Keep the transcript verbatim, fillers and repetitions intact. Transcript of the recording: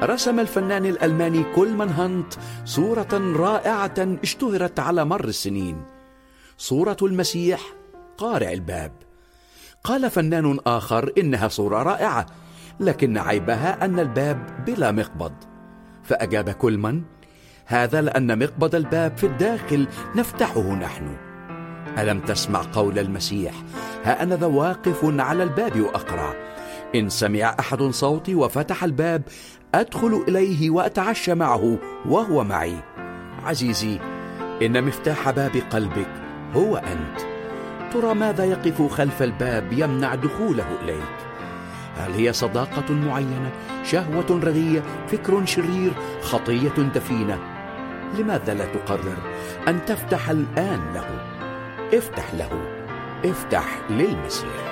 رسم الفنان الألماني كولمان هانت صورة رائعة اشتهرت على مر السنين، صورة المسيح قارع الباب. قال فنان آخر إنها صورة رائعة، لكن عيبها أن الباب بلا مقبض. فأجاب كولمان: هذا لأن مقبض الباب في الداخل نفتحه نحن. ألم تسمع قول المسيح: ها أنا ذا واقف على الباب وأقرع، إن سمع أحد صوتي وفتح الباب أدخل إليه وأتعشى معه وهو معي. عزيزي، إن مفتاح باب قلبك هو أنت. ترى ماذا يقف خلف الباب يمنع دخوله إليك؟ هل هي صداقة معينة، شهوة ردية، فكر شرير، خطية دفينة؟ لماذا لا تقرر أن تفتح الآن له؟ افتح له، افتح للمسيح.